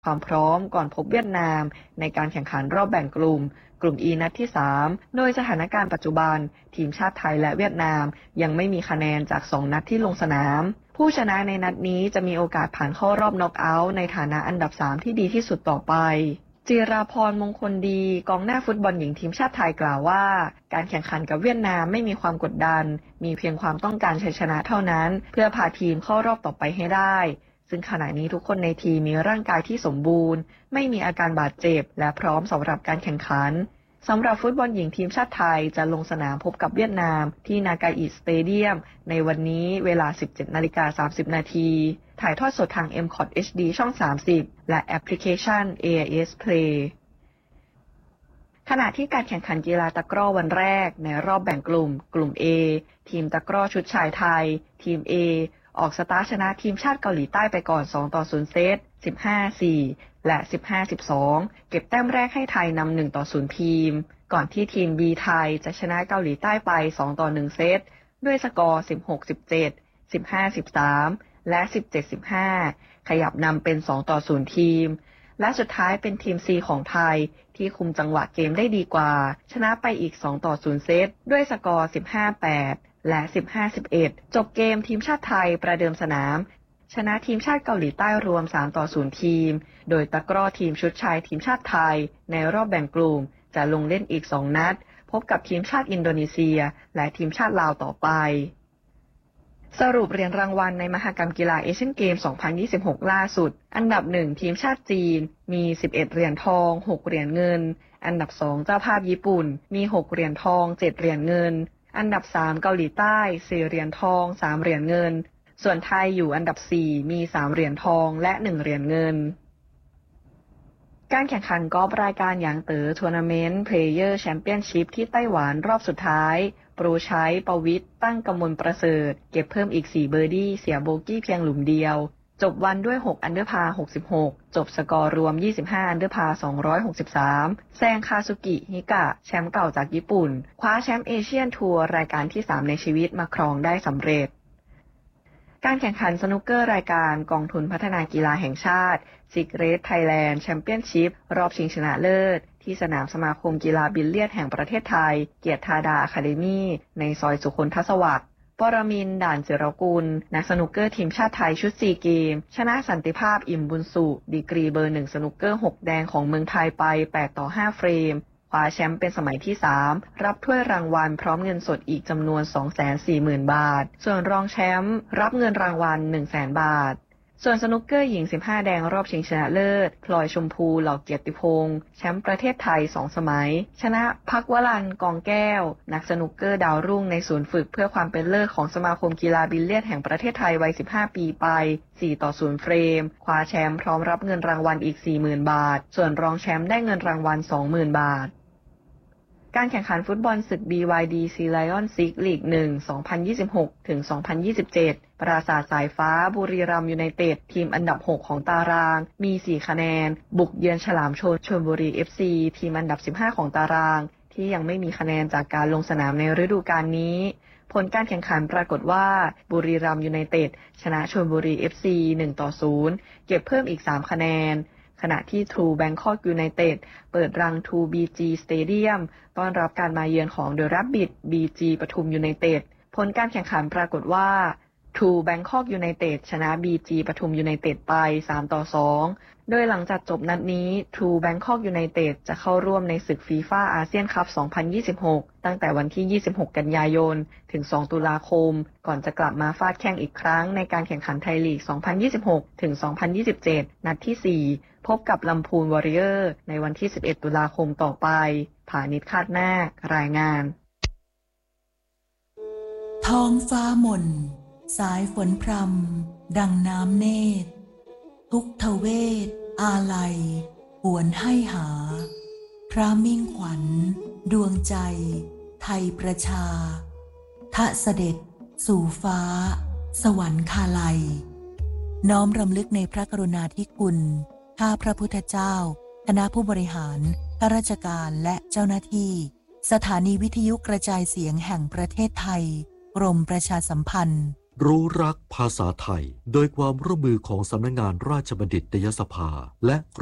ความพร้อมก่อนพบเวียดนามในการแข่งขันรอบแบ่งกลุ่ม E นัดที่ 3 โดยสถานการณ์ปัจจุบันทีมชาติไทยและเวียดนามยังไม่มีคะแนนจาก 2 นัดที่ลงสนามผู้ชนะในนัดนี้จะมีโอกาสผ่านเข้ารอบน็อกเอาท์ในฐานะอันดับ 3 ที่ดีที่สุดต่อไปจิราพรมงคลดีกองหน้าฟุตบอลหญิงทีมชาติไทยกล่าวว่าการแข่งขันกับเวียดนามไม่มีความกดดันมีเพียงความต้องการชัยชนะเท่านั้นเพื่อพาทีมเข้ารอบต่อไปให้ได้ซึ่งขณะนี้ทุกคนในทีมมีร่างกายที่สมบูรณ์ไม่มีอาการบาดเจ็บและพร้อมสำหรับการแข่งขันสำหรับฟุตบอลหญิงทีมชาติไทยจะลงสนามพบกับเวียดนามที่นากาอิสเตเดียมในวันนี้เวลา 17:30 น.ถ่ายทอดสดทาง MCOT HD ช่อง 30 และแอปพลิเคชัน AIS Play ขณะที่การแข่งขันกีฬาตะกร้อวันแรกในรอบแบ่งกลุ่ม A ทีมตะกร้อชุดชายไทยทีม A ออกสตาร์ทชนะทีมชาติเกาหลีใต้ไปก่อน 2-0 เซต 15-4 และ 15-12 เก็บแต้มแรกให้ไทยนำ 1-0 ทีมก่อนที่ทีม B ไทยจะชนะเกาหลีใต้ไป 2-1 เซตด้วยสกอร์ 16-17 15-13 และ 17-15 ขยับนำเป็น 2-0 ทีมและสุดท้ายเป็นทีม C ของไทยที่คุมจังหวะเกมได้ดีกว่าชนะไปอีก 2-0 เซตด้วยสกอร์ 15-8 และ 15-11 จบเกมทีมชาติไทยประเดิมสนามชนะทีมชาติเกาหลีใต้รวม 3-0 ทีมโดยตะกร้อทีมชุดชายทีมชาติไทยในรอบแบ่งกลุ่มจะลงเล่นอีก 2 นัดพบกับทีมชาติอินโดนีเซียและทีมชาติลาวต่อไปสรุปเหรียญรางวัลในมหกรรมกีฬาเอเชียนเกม 2026 ล่าสุดอันดับ 1 ทีมชาติจีนมี 11 เหรียญทอง 6 เหรียญเงินอันดับ 2 เจ้าภาพญี่ปุ่นมี 6 เหรียญทอง 7 เหรียญเงินอันดับ 3 เกาหลีใต้ 4 เหรียญทอง 3 เหรียญเงินส่วนไทยอยู่อันดับ 4 มี 3 เหรียญทองและ 1 เหรียญเงินการแข่งขันกอล์ฟรายการหยางเต๋อทัวร์นาเมนต์เพลเยอร์แชมเปี้ยนชิพที่ไต้หวันรอบสุดท้ายปรูชัย ประวิตร ตั้งกมลประเสริฐเก็บเพิ่มอีก 4 เบอร์ดี้เสียโบกี้เพียงหลุมเดียวจบวันด้วย 6 อันเดอร์พาร์ 66 จบสกอร์รวม 25 อันเดอร์พาร์ 263 แซงคาซุกิ ฮิกะ แชมป์เก่าจากญี่ปุ่นคว้าแชมป์เอเชียนทัวร์รายการที่ 3 ในชีวิตมาครองได้สำเร็จการแข่งขันสนุกเกอร์รายการกองทุนพัฒนากีฬาแห่งชาติซิกเรสไทยแลนด์แชมเปี้ยนชิพรอบชิงชนะเลิศที่สนามสมาคมกีฬาบิลเลียดแห่งประเทศไทยเกียรติธาดาอะคาเดมี่ในซอยสุคนทศวรรษปรมินทร์ ด่านจิรกุลนักสนุกเกอร์ทีมชาติไทยชุด4เกมชนะสันติภาพอิ่มบุญสุดีกรีเบอร์ 1 สนุกเกอร์ 6 แดงของเมืองไทยไป 8-5 เฟรมคว้าแชมป์เป็นสมัยที่ 3 รับถ้วยรางวัลพร้อมเงินสดอีกจำนวน 240,000 บาทส่วนรองแชมป์รับเงินรางวัล 100,000 บาทส่วนสนุกเกอร์หญิง15แดงรอบชิงชนะเลิศพลอยชมพูเหล่าเกียรติพงษ์แชมป์ประเทศไทย2 สมัยชนะภักวรันท์ กองแก้วนักสนุกเกอร์ดาวรุ่งในศูนย์ฝึกเพื่อความเป็นเลิศของสมาคมกีฬาบิลเลียดแห่งประเทศไทยวัย15 ปีไป 4-0 เฟรมคว้าแชมป์พร้อมรับเงินรางวัลอีก 40,000 บาทส่วนรองแชมป์ได้เงินรางวัล 20,000 บาทการแข่งขันฟุตบอลศึก BYD Sea Lions League 1 2026 ถึง 2027 ปราสาทสายฟ้าบุรีรัมย์ยูไนเต็ดทีมอันดับ 6 ของตารางมี 4 คะแนนบุกเยือนฉลามชลบุรี FC ทีมอันดับ 15 ของตารางที่ยังไม่มีคะแนนจากการลงสนามในฤดูกาลนี้ผลการแข่งขันปรากฏว่าบุรีรัมย์ยูไนเต็ดชนะชลบุรี FC 1-0 เก็บเพิ่มอีก 3 คะแนนขณะที่ True Bangkok United เปิดรัง True BG Stadium ต้อนรับการมาเยือนของ The Rabbit BG ปทุมยูไนเต็ดผลการแข่งขันปรากฏว่า True Bangkok United ชนะ BG ปทุมยูไนเต็ดไป 3-2 โดยหลังจากจบนัดนี้ True Bangkok United จะเข้าร่วมในศึก FIFA อาเซียนคัพ 2026 ตั้งแต่วันที่ 26 กันยายน ถึง 2 ตุลาคม ก่อนจะกลับมาฟาดแข่งอีกครั้งในการแข่งขันไทยลีก 2026 ถึง 2027 นัดที่ 4 พบกับลำพูนวอริเออร์ในวันที่ 11 ตุลาคมต่อไปผานิช คาดนาครายงานท้องฟ้ามนสายฝนพรำดังน้ำเนตรทุกทเวทอาลัยหวนให้หาพระมิ่งขวัญดวงใจไทยประชาทะเสด็จสู่ฟ้าสวรรคาลัยน้อมรำลึกในพระกรุณาธิคุณข้าพระพุทธเจ้าคณะผู้บริหารข้าราชการและเจ้าหน้าที่สถานีวิทยุกระจายเสียงแห่งประเทศไทยกรมประชาสัมพันธ์รู้รักภาษาไทยโดยความร่วมมือของสำนักงานราชบัณฑิตยสภาและ